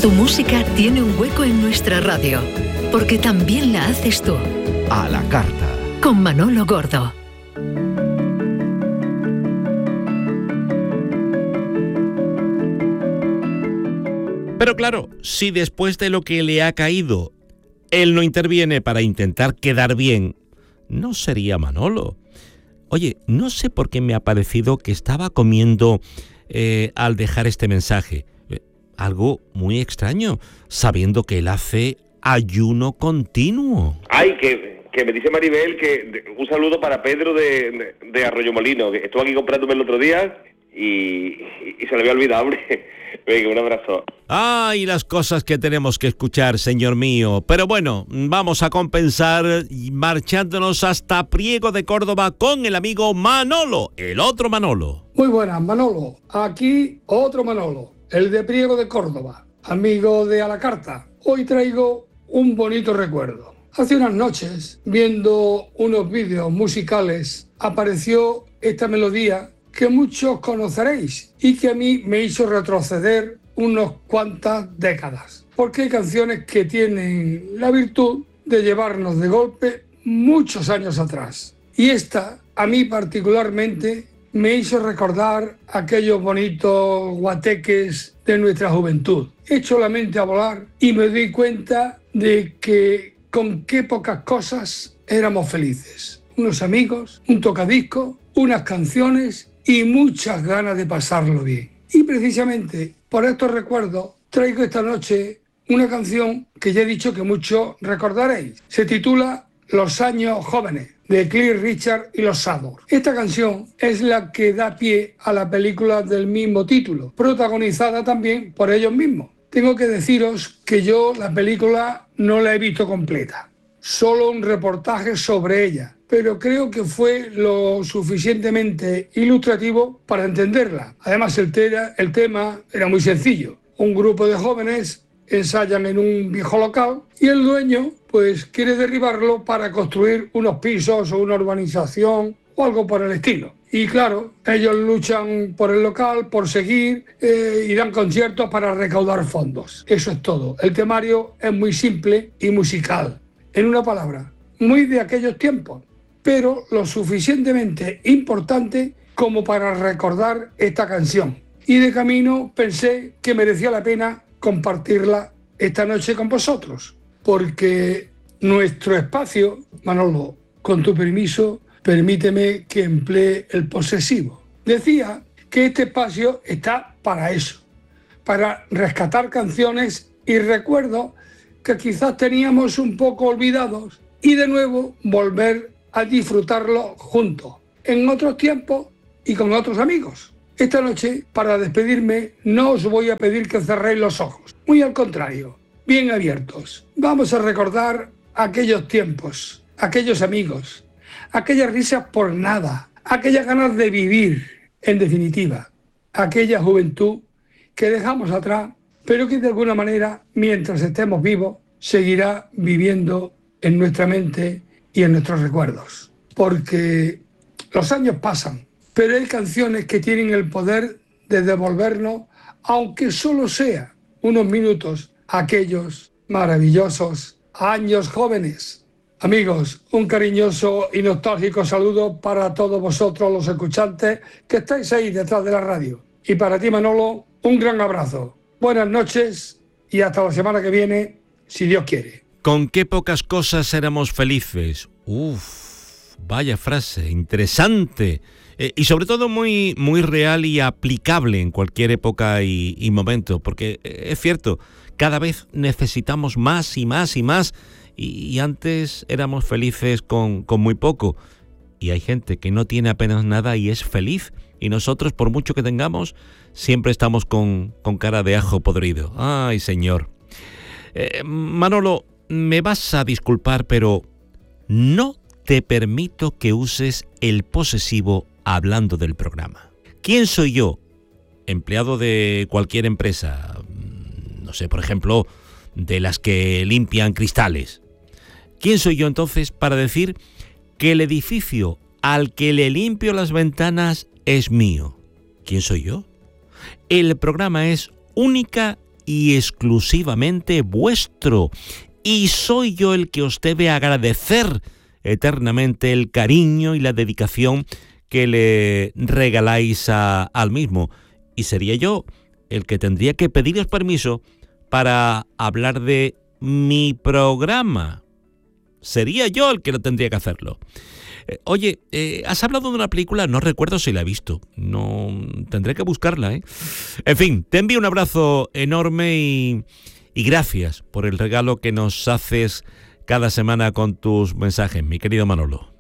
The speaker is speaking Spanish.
Tu música tiene un hueco en nuestra radio, porque también la haces tú. A la carta. Con Manolo Gordo. Pero claro, si después de lo que le ha caído, él no interviene para intentar quedar bien, no sería Manolo. Oye, no sé por qué me ha parecido que estaba comiendo al dejar este mensaje. Algo muy extraño, sabiendo que él hace ayuno continuo. Ay, que me dice Maribel que un saludo para Pedro de Arroyo Molino, que estuvo aquí comprándome el otro día y se le había olvidado, hombre. Venga, un abrazo. Ay, las cosas que tenemos que escuchar, señor mío. Pero bueno, vamos a compensar marchándonos hasta Priego de Córdoba con el amigo Manolo, el otro Manolo. Muy buenas, Manolo. Aquí otro Manolo, el de Priego de Córdoba, amigo de A la Carta. Hoy traigo un bonito recuerdo. Hace unas noches, viendo unos vídeos musicales, apareció esta melodía que muchos conoceréis y que a mí me hizo retroceder unas cuantas décadas. Porque hay canciones que tienen la virtud de llevarnos de golpe muchos años atrás. Y esta, a mí particularmente, me hizo recordar aquellos bonitos guateques de nuestra juventud. Echo la mente a volar y me doy cuenta de que con qué pocas cosas éramos felices. Unos amigos, un tocadiscos, unas canciones y muchas ganas de pasarlo bien. Y precisamente por estos recuerdos traigo esta noche una canción que ya he dicho que muchos recordaréis. Se titula Los años jóvenes, de Cliff Richard y los Sador. Esta canción es la que da pie a la película del mismo título, protagonizada también por ellos mismos. Tengo que deciros que yo la película no la he visto completa, solo un reportaje sobre ella, pero creo que fue lo suficientemente ilustrativo para entenderla. Además, el tema era muy sencillo. Un grupo de jóvenes ensayan en un viejo local y el dueño pues quiere derribarlo para construir unos pisos o una urbanización o algo por el estilo. Y claro, ellos luchan por el local, por seguir y dan conciertos para recaudar fondos. Eso es todo. El temario es muy simple y musical. En una palabra, muy de aquellos tiempos, pero lo suficientemente importante como para recordar esta canción. Y de camino pensé que merecía la pena compartirla esta noche con vosotros, porque nuestro espacio, Manolo, con tu permiso, permíteme que emplee el posesivo. Decía que este espacio está para eso, para rescatar canciones y recuerdos que quizás teníamos un poco olvidados y de nuevo volver a disfrutarlo juntos, en otros tiempos y con otros amigos. Esta noche, para despedirme, no os voy a pedir que cerréis los ojos. Muy al contrario, bien abiertos. Vamos a recordar aquellos tiempos, aquellos amigos, aquellas risas por nada, aquellas ganas de vivir, en definitiva, aquella juventud que dejamos atrás, pero que de alguna manera, mientras estemos vivos, seguirá viviendo en nuestra mente y en nuestros recuerdos. Porque los años pasan, pero hay canciones que tienen el poder de devolvernos, aunque solo sea unos minutos, aquellos maravillosos años jóvenes. Amigos, un cariñoso y nostálgico saludo para todos vosotros los escuchantes que estáis ahí detrás de la radio. Y para ti, Manolo, un gran abrazo. Buenas noches y hasta la semana que viene, si Dios quiere. ¿Con qué pocas cosas éramos felices? Vaya frase, interesante. Y sobre todo muy, muy real y aplicable en cualquier época y momento, porque es cierto, cada vez necesitamos más y más y más, y antes éramos felices con muy poco, y hay gente que no tiene apenas nada y es feliz, y nosotros, por mucho que tengamos, siempre estamos con cara de ajo podrido. ¡Ay, señor! Manolo, me vas a disculpar, pero no te permito que uses el posesivo hablando del programa. ¿Quién soy yo? Empleado de cualquier empresa, no sé, por ejemplo, de las que limpian cristales. ¿Quién soy yo entonces para decir que el edificio al que le limpio las ventanas es mío? ¿Quién soy yo? El programa es única y exclusivamente vuestro. Y soy yo el que os debe agradecer eternamente el cariño y la dedicación que le regaláis al mismo. Y sería yo el que tendría que pediros permiso para hablar de mi programa. Sería yo el que lo tendría que hacerlo. Oye, has hablado de una película, no recuerdo si la he visto. No, tendré que buscarla, ¿eh? En fin, te envío un abrazo enorme y gracias por el regalo que nos haces cada semana con tus mensajes, mi querido Manolo.